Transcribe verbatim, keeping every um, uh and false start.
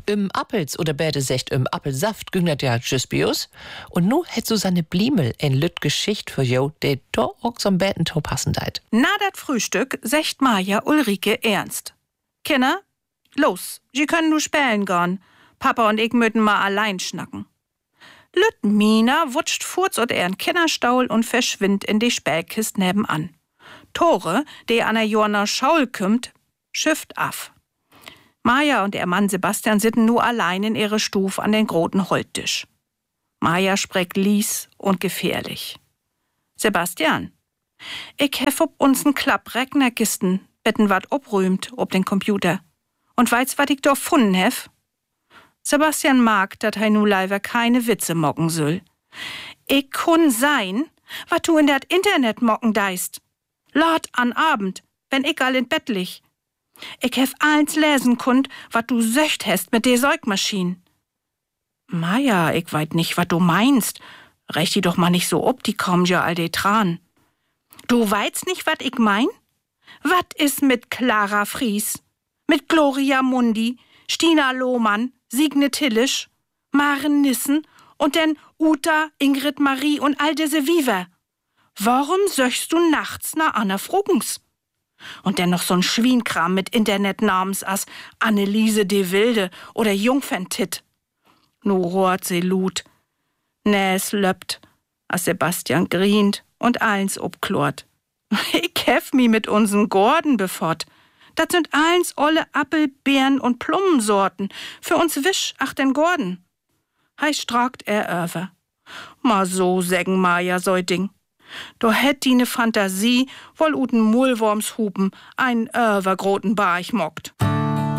Im Appels oder bäde secht im Appelsaft güngert ja Tschüssbius. Und nu hätt Susanne Bliemel en lüt Geschicht für jo, de do auch zum Bäten to passen deit. Na dat Frühstück secht Maja Ulrike ernst. Kinder, los, sie können nu spälen gehen. Papa und ich möten mal allein schnacken. Lüt Mina wutscht furz und ern Kinderstaul und verschwindt in die Spähkist nebenan. Tore, die an der Jorner Schaul kümmt, schifft af. Maja und ihr Mann Sebastian sitten nur allein in ihre Stuf an den großen Holztisch. Maja spricht lies und gefährlich. Sebastian, ich hef ob uns n Klapp Rechnerkisten, betten wat obrühmt ob den Computer. Und weißt, wat ich doch funden hef? Sebastian mag, dat hei nu leider keine Witze mocken soll. Ich kun sein, wat du in dat Internet mocken deist. Lord an Abend, wenn ich all in Bett lig. Ich hef eins lesen kund, wat du söcht hast mit der Säugmaschine. Maja, ich weit nicht, wat du meinst. Recht die doch mal nicht so ob, die kommen ja all de Tran. Du weißt nicht, wat ich mein? Wat is mit Clara Fries? Mit Gloria Mundi, Stina Lohmann, Signe Tillisch, Maren Nissen und denn Uta, Ingrid Marie und all diese Viver. Warum söchst du nachts na Anna Fruggens? Und denn noch so'n Schwienkram mit Internetnamens as Anneliese de Wilde oder Jungferntit. Nu rohrt se Lut. Näs löppt, as Sebastian grient und eins obklort. Ich hef mi mit uns'n Gordon befort. Dat sind eins olle Appel, Beeren und Plummensorten. Für uns Wisch, ach den Gordon. Hei strakt er över. Ma so sägen Maja so Ding. Do hätt die ne Fantasie, woll uten Mullwormshupen ein övergroten Barch mockt.